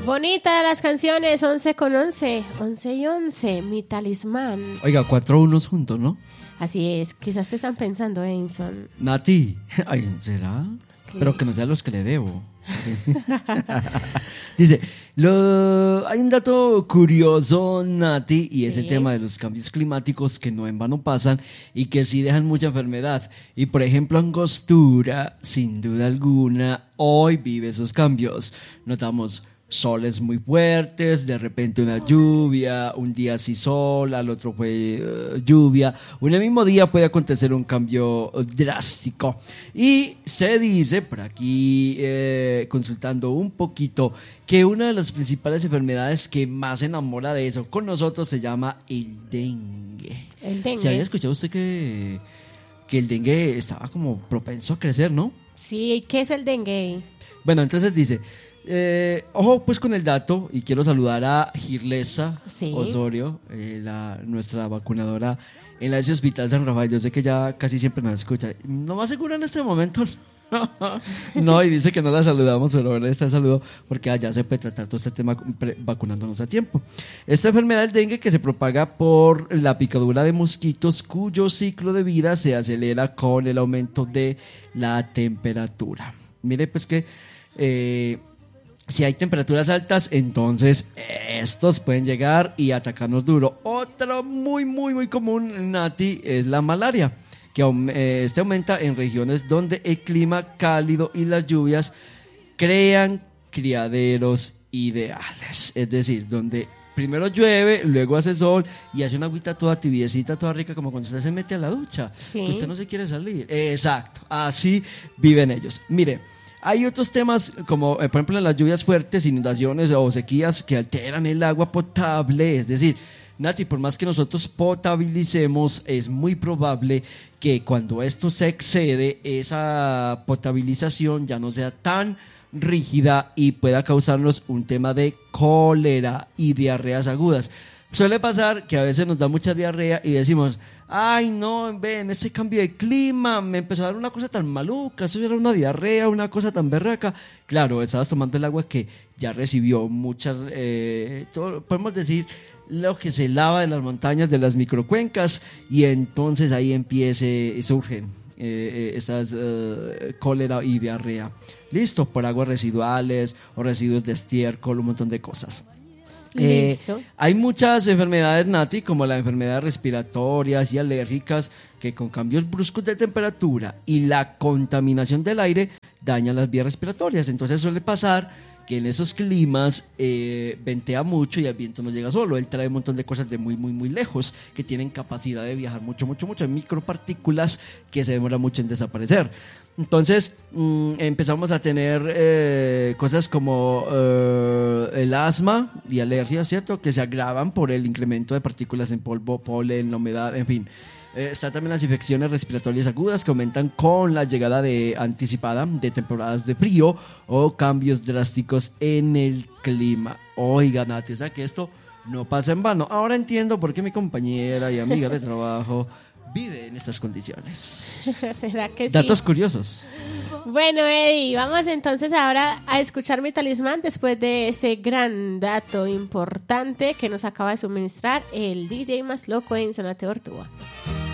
Bonita las canciones, 11 con 11, 11 y 11, mi talismán. Oiga, 4 unos juntos, ¿no? Así es, quizás te están pensando, Edinson. Nati, ay, ¿será? ¿Qué? Pero que no sean los que le debo. Dice, hay un dato curioso, Nati, y es el tema de los cambios climáticos que no en vano pasan y que sí dejan mucha enfermedad. Y por ejemplo, Angostura, sin duda alguna, hoy vive esos cambios. Notamos soles muy fuertes, de repente una lluvia, un día sí sol, al otro fue lluvia. En el mismo día puede acontecer un cambio drástico. Y se dice, por aquí consultando un poquito, que una de las principales enfermedades que más enamora de eso con nosotros se llama el dengue. El dengue. ¿Se había escuchado usted que el dengue estaba como propenso a crecer, no? Sí, ¿qué es el dengue? Bueno, entonces dice... ojo pues con el dato, y quiero saludar a Girlesa Osorio, nuestra vacunadora en la Hospital San Rafael. Yo sé que ya casi siempre nos escucha. No más seguro en este momento. No, y dice que no la saludamos, pero ahora está el saludo porque allá se puede tratar todo este tema vacunándonos a tiempo. Esta enfermedad del dengue que se propaga por la picadura de mosquitos, cuyo ciclo de vida se acelera con el aumento de la temperatura. Mire pues que si hay temperaturas altas, entonces estos pueden llegar y atacarnos duro. Otro muy común, Nati, es la malaria, que este aumenta en regiones donde el clima cálido y las lluvias crean criaderos ideales. Es decir, donde primero llueve, luego hace sol y hace una agüita toda tibiecita, toda rica, como cuando usted se mete a la ducha, que usted no se quiere salir. Exacto, así viven ellos. Mire, hay otros temas como, por ejemplo, las lluvias fuertes, inundaciones o sequías que alteran el agua potable. Es decir, Nati, por más que nosotros potabilicemos, es muy probable que cuando esto se excede, esa potabilización ya no sea tan rígida y pueda causarnos un tema de cólera y diarreas agudas. Suele pasar que a veces nos da mucha diarrea y decimos, ay no, ven, ese cambio de clima me empezó a dar una cosa tan maluca, eso era una diarrea, una cosa tan berraca. Claro, estabas tomando el agua que ya recibió muchas, podemos decir, lo que se lava de las montañas, de las microcuencas, y entonces ahí surgen esas cólera y diarrea. Listo, por aguas residuales o residuos de estiércol, un montón de cosas. Hay muchas enfermedades, Nati, como las enfermedades respiratorias y alérgicas, que con cambios bruscos de temperatura y la contaminación del aire dañan las vías respiratorias. Entonces suele pasar que en esos climas ventea mucho y el viento no llega solo. Él trae un montón de cosas de muy lejos que tienen capacidad de viajar mucho. Hay micropartículas que se demoran mucho en desaparecer. Entonces empezamos a tener cosas como el asma y alergia, ¿cierto? Que se agravan por el incremento de partículas en polvo, polen, la humedad, en fin. Están también las infecciones respiratorias agudas que aumentan con la llegada anticipada de temporadas de frío o cambios drásticos en el clima. Oiga, Nati, o sea que esto no pasa en vano. Ahora entiendo por qué mi compañera y amiga de trabajo vive en estas condiciones. ¿Será que sí? Datos curiosos. Bueno, Eddie, vamos entonces ahora a escuchar mi talismán después de ese gran dato importante que nos acaba de suministrar el DJ más loco en Sonate Ortúa.